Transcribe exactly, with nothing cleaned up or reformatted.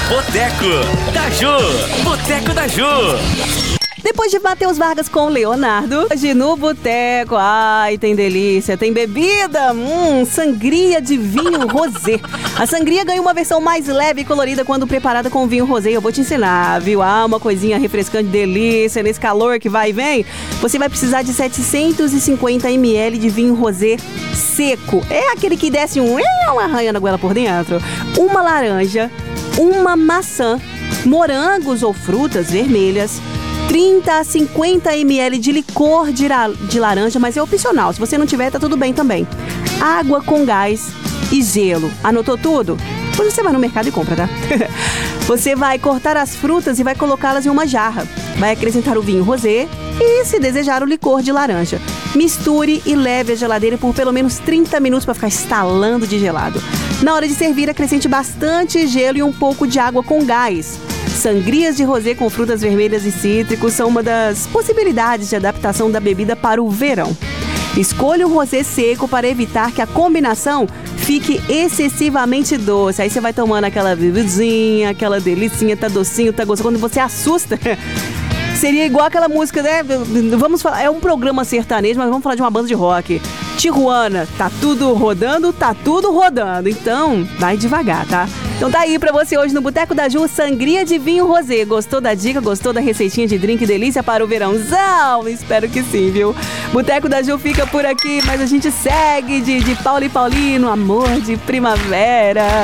Boteco da Ju. Boteco da Ju. Depois de Matheus Vargas com Leonardo, hoje no Boteco, ai, tem delícia, tem bebida, hum, sangria de vinho rosé. A sangria ganha uma versão mais leve e colorida quando preparada com vinho rosé. Eu vou te ensinar, viu? Ah, uma coisinha refrescante, delícia, nesse calor que vai e vem. Você vai precisar de setecentos e cinquenta mililitros de vinho rosé seco. É aquele que desce um, uma arranha na goela por dentro. Uma laranja, uma maçã, morangos ou frutas vermelhas, trinta a cinquenta mililitros de licor de, ra- de laranja, mas é opcional. Se você não tiver, tá tudo bem também. Água com gás e gelo. Anotou tudo? Depois você vai no mercado e compra, tá? Você vai cortar as frutas e vai colocá-las em uma jarra. Vai acrescentar o vinho rosé e, se desejar, o licor de laranja. Misture e leve à geladeira por pelo menos trinta minutos para ficar estalando de gelado. Na hora de servir, acrescente bastante gelo e um pouco de água com gás. Sangrias de rosé com frutas vermelhas e cítricos são uma das possibilidades de adaptação da bebida para o verão. Escolha um rosé seco para evitar que a combinação fique excessivamente doce. Aí você vai tomando aquela bebidinha, aquela delicinha, tá docinho, tá gostoso. Quando você assusta, seria igual aquela música, né? Vamos falar, é um programa sertanejo, mas vamos falar de uma banda de rock. Tijuana, tá tudo rodando, tá tudo rodando. Então, vai devagar, tá? Então tá aí pra você hoje no Boteco da Ju, sangria de vinho rosé. Gostou da dica? Gostou da receitinha de drink delícia para o verãozão? Espero que sim, viu? Boteco da Ju fica por aqui, mas a gente segue de, de Paulo e Paulino, amor de primavera.